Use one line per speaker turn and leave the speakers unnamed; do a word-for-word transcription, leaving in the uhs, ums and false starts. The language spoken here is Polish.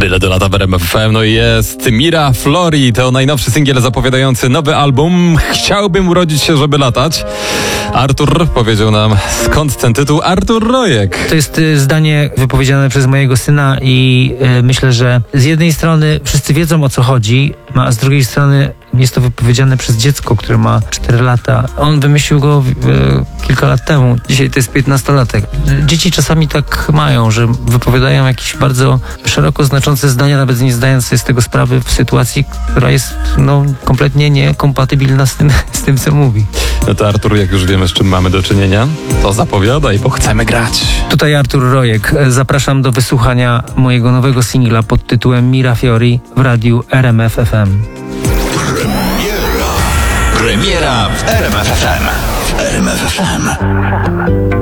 Byle do lata w R M F F M. No i jest Mira Flori, to najnowszy singiel zapowiadający nowy album. Chciałbym urodzić się, żeby latać. Artur powiedział nam, skąd ten tytuł. Artur Rojek.
To jest y, zdanie wypowiedziane przez mojego syna i y, myślę, że z jednej strony wszyscy wiedzą, o co chodzi, a z drugiej strony jest to wypowiedziane przez dziecko, które ma cztery lata. On wymyślił go y, kilka lat temu. Dzisiaj to jest piętnastolatek. Dzieci czasami tak mają, że wypowiadają jakieś bardzo szeroko znaczące zdania, nawet nie zdając sobie z tego sprawy w sytuacji, która jest no, kompletnie niekompatybilna z tym, z tym, co mówi.
No to Artur, jak już wiemy, z czym mamy do czynienia, to zapowiadaj, bo chcemy grać.
Tutaj Artur Rojek. Zapraszam do wysłuchania mojego nowego singla pod tytułem Mira Fiori w radiu R M F F M.
Premiera w R M F F M. W R M F F M.